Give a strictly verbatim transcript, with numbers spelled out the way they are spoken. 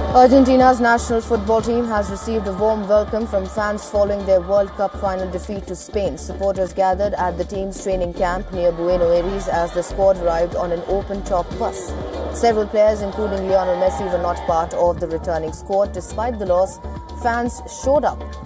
Argentina's national football team has received a warm welcome from fans following their World Cup final defeat to Spain. Supporters gathered at the team's training camp near Buenos Aires as the squad arrived on an open-top bus. Several players, including Lionel Messi, were not part of the returning squad. Despite the loss, fans showed up